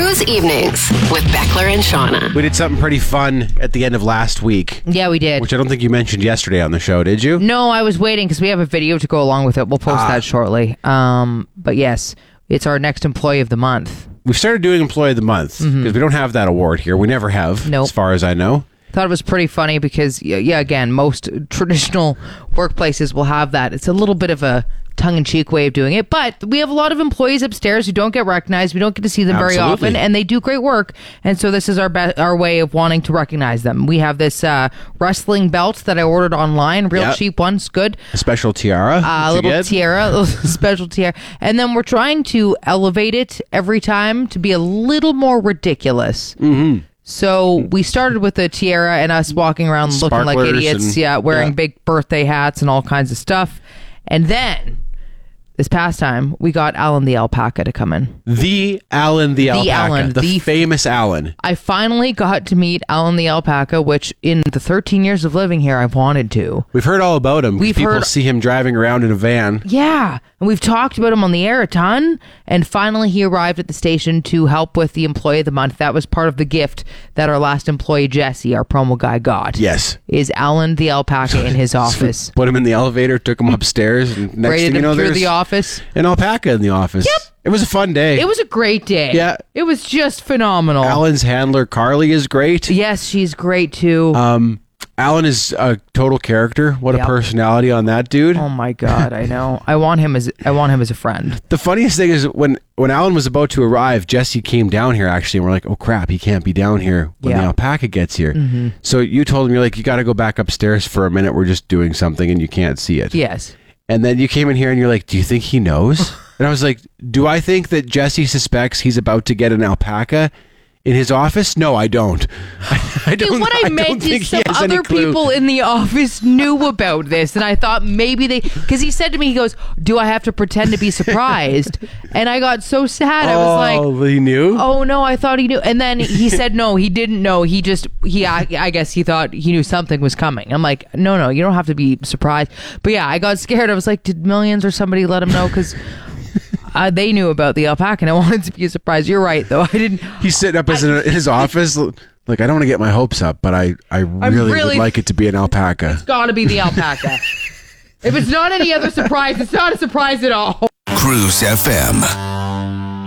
Cruise Evenings with Beckler and Shauna. We did something pretty fun at the end of last week. Yeah, we did. Which I don't think you mentioned yesterday on the show, did you? No, I was waiting because we have a video to go along with it. We'll post that shortly. But yes, it's our next Employee of the Month. We've started doing Employee of the Month because we don't have that award here. We never have, Nope. as far as I know. Thought it was pretty funny because, yeah, again, most traditional workplaces will have that. It's a little bit of a tongue-in-cheek way of doing it, but we have a lot of employees upstairs who don't get recognized. We don't get to see them very often, and they do great work. And so this is our way of wanting to recognize them. We have this wrestling belt that I ordered online, real cheap ones, good. A special tiara. A little special tiara. And then we're trying to elevate it every time to be a little more ridiculous. Mm-hmm. So we started with the tiara and us walking around looking like idiots, wearing big birthday hats and all kinds of stuff. And then this past time, we got Alan the alpaca to come in. The Alan the alpaca. The famous Alan. I finally got to meet Alan the alpaca, which in the 13 years of living here, I've wanted to. We've heard all about him. People see him driving around in a van. Yeah. And we've talked about him on the air a ton. And finally, he arrived at the station to help with the Employee of the Month. That was part of the gift that our last employee, Jesse, our promo guy, got. Yes. Is Alan the alpaca in his office. Put him in the elevator, took him upstairs, and next thing you know, there's the office. An alpaca in the office. Yep. It was a fun day. It was a great day. Yeah. It was just phenomenal. Alan's handler, Carly, is great. Yes, she's great too. Alan is a total character. What a personality on that dude. Oh my God, I know. I want him as a friend. The funniest thing is when Alan was about to arrive, Jesse came down here actually, and we're like, oh crap, he can't be down here when the alpaca gets here. Mm-hmm. So you told him, you're like, you got to go back upstairs for a minute. We're just doing something and you can't see it. Yes. And then you came in here and you're like, do you think he knows? And I was like, do I think that Jesse suspects he's about to get an alpaca in his office? No, I don't. I don't. What I meant is some other people in the office knew about this, and I thought maybe because he said to me, he goes, do I have to pretend to be surprised? And I got so sad. I was like, oh, he knew? Oh no, I thought he knew. And then he said, no, he didn't know. I guess he thought he knew something was coming. I'm like, no, you don't have to be surprised. But yeah, I got scared. I was like, did Millions or somebody let him know? Because they knew about the alpaca, and I wanted to be a surprise. You're right, though. I didn't. He's sitting up in his office. Like, I don't want to get my hopes up, but I really would like it to be an alpaca. It's got to be the alpaca. If it's not any other surprise, it's not a surprise at all. Cruise FM.